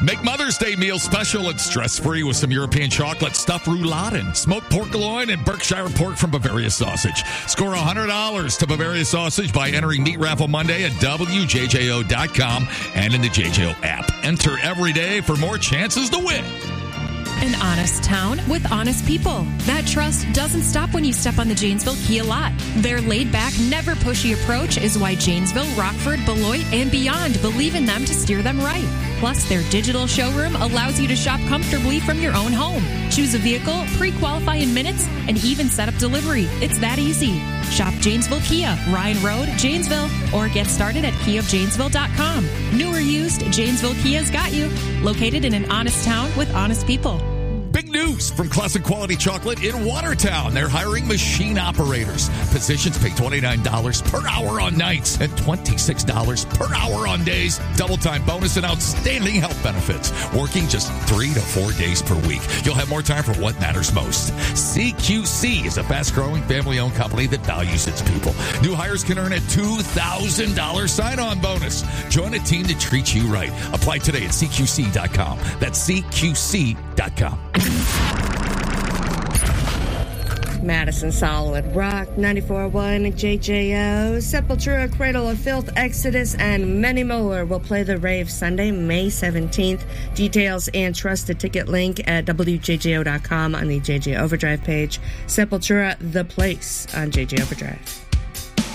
Make Mother's Day meal special and stress-free with some European chocolate stuffed rouladen, smoked pork loin, and Berkshire pork from Bavaria Sausage. Score $100 to Bavaria Sausage by entering Meat Raffle Monday at WJJO.com and in the JJO app. Enter every day for more chances to win. An honest town with honest people. That trust doesn't stop when you step on the Janesville Kia lot. Their laid-back, never pushy approach is why Janesville, Rockford, Beloit, and beyond believe in them to steer them right. Plus, their digital showroom allows you to shop comfortably from your own home. Choose a vehicle, pre-qualify in minutes, and even set up delivery. It's that easy. Shop Janesville Kia, Ryan Road, Janesville, or get started at KiaofJanesville.com. New or used, Janesville Kia's got you. Located in an honest town with honest people. Big news from Classic Quality Chocolate in Watertown. They're hiring machine operators. Positions pay $29 per hour on nights and $26 per hour on days. Double time bonus and outstanding health benefits. Working just 3 to 4 days per week. You'll have more time for what matters most. CQC is a fast-growing family-owned company that values its people. New hires can earn a $2,000 sign-on bonus. Join a team that treats you right. Apply today at CQC.com. That's CQC.com. Madison Solid Rock, 94.1 JJO, Sepultura, Cradle of Filth, Exodus, and many more will play the rave Sunday, May 17th. Details and trust the ticket link at WJJO.com on the JJ Overdrive page. Sepultura, The Place on JJ Overdrive.